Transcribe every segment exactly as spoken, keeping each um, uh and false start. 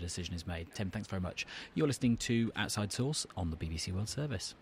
decision is made. Tim, thanks very much. You're listening to Outside Source on the B B C World Service.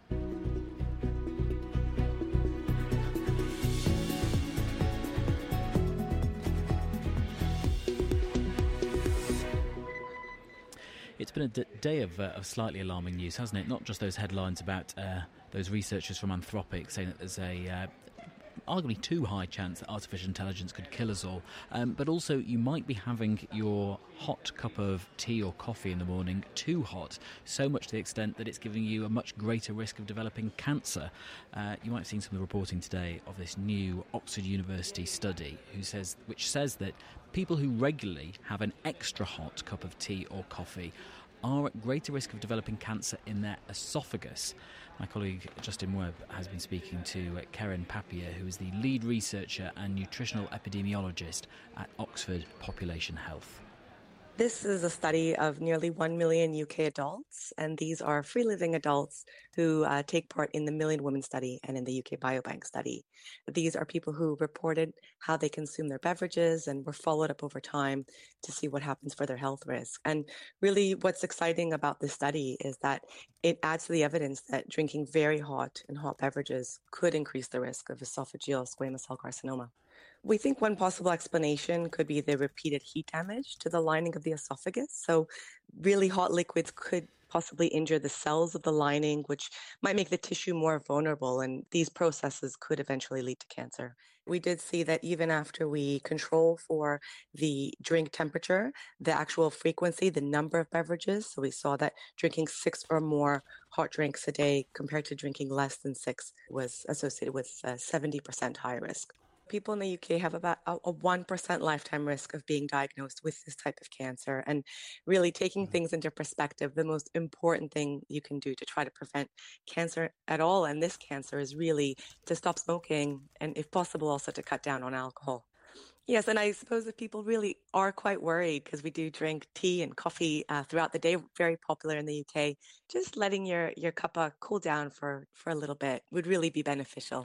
It's been a d- day of, uh, of slightly alarming news, hasn't it? Not just those headlines about uh, those researchers from Anthropic saying that there's a uh, arguably too high chance that artificial intelligence could kill us all, um, but also you might be having your hot cup of tea or coffee in the morning too hot, so much to the extent that it's giving you a much greater risk of developing cancer. Uh, you might have seen some of the reporting today of this new Oxford University study who says, which says that people who regularly have an extra hot cup of tea or coffee are at greater risk of developing cancer in their esophagus. My colleague Justin Webb has been speaking to uh, Keren Papier, who is the lead researcher and nutritional epidemiologist at Oxford Population Health. This is a study of nearly one million U K adults, and these are free-living adults who uh, take part in the Million Women study and in the U K Biobank study. These are people who reported how they consume their beverages and were followed up over time to see what happens for their health risk. And really what's exciting about this study is that it adds to the evidence that drinking very hot and hot beverages could increase the risk of esophageal squamous cell carcinoma. We think one possible explanation could be the repeated heat damage to the lining of the esophagus. So really hot liquids could possibly injure the cells of the lining, which might make the tissue more vulnerable, and these processes could eventually lead to cancer. We did see that even after we control for the drink temperature, the actual frequency, the number of beverages, so we saw that drinking six or more hot drinks a day compared to drinking less than six was associated with a seventy percent higher risk. People in the U K have about a one percent lifetime risk of being diagnosed with this type of cancer. And really taking things into perspective, the most important thing you can do to try to prevent cancer at all, and this cancer, is really to stop smoking and, if possible, also to cut down on alcohol. Yes, and I suppose if people really are quite worried, because we do drink tea and coffee uh, throughout the day, very popular in the U K, just letting your, your cuppa cool down for, for a little bit would really be beneficial.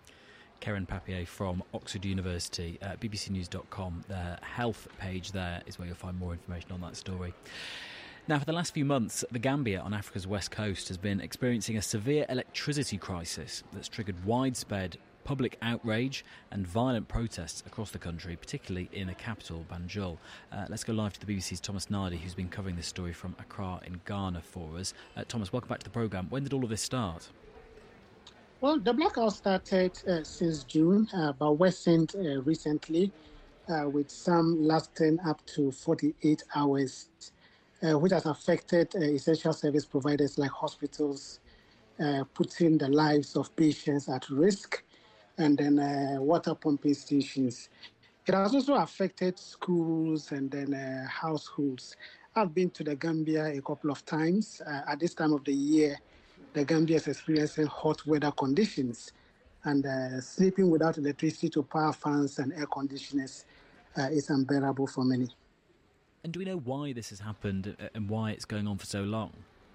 Keren Papier from Oxford University, uh, b b c news dot com. The health page there is where you'll find more information on that story. Now, for the last few months, the Gambia on Africa's west coast has been experiencing a severe electricity crisis that's triggered widespread public outrage and violent protests across the country, particularly in the capital, Banjul. Uh, let's go live to the B B C's Thomas Nardi, who's been covering this story from Accra in Ghana for us. Uh, Thomas, welcome back to the programme. When did all of this start? Well, the blackout started uh, since June, uh, but worsened uh, recently, uh, with some lasting up to forty-eight hours, uh, which has affected uh, essential service providers like hospitals, uh, putting the lives of patients at risk, and then uh, water pumping stations. It has also affected schools and then uh, households. I've been to the Gambia a couple of times. Uh, at this time of the year, the Gambia is experiencing hot weather conditions, and uh, sleeping without electricity to power fans and air conditioners uh, is unbearable for many. And do we know why this has happened and why it's going on for so long?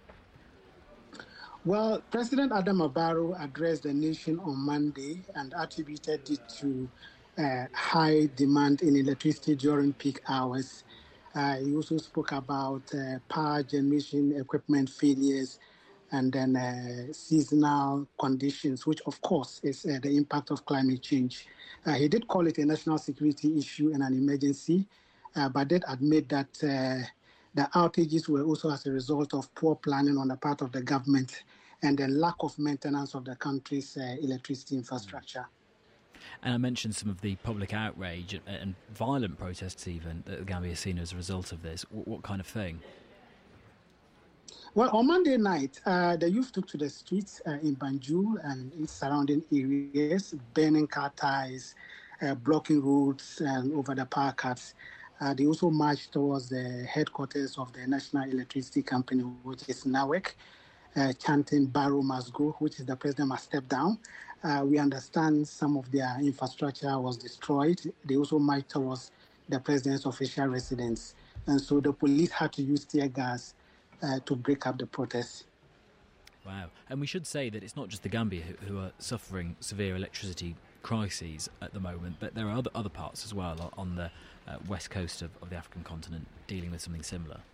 Well, President Adama Barrow addressed the nation on Monday and attributed it to uh, high demand in electricity during peak hours. Uh, he also spoke about uh, power generation equipment failures and then uh, seasonal conditions, which of course is uh, the impact of climate change. Uh, he did call it a national security issue and an emergency, uh, but did admit that uh, the outages were also as a result of poor planning on the part of the government and the lack of maintenance of the country's uh, electricity infrastructure. And I mentioned some of the public outrage and violent protests even that the Gambia has seen as a result of this. What kind of thing? Well, on Monday night, uh, the youth took to the streets uh, in Banjul and its surrounding areas, burning car tires, uh, blocking roads and over the power cuts. Uh, they also marched towards the headquarters of the National Electricity Company, which is NAWEC, uh, chanting Barrow must go, which is the president must step down. Uh, we understand some of their infrastructure was destroyed. They also marched towards the president's official residence. And so the police had to use tear gas Uh, to break up the protests. Wow. And we should say that it's not just the Gambia who, who are suffering severe electricity crises at the moment, but there are other, other parts as well on the uh, west coast of, of the African continent dealing with something similar.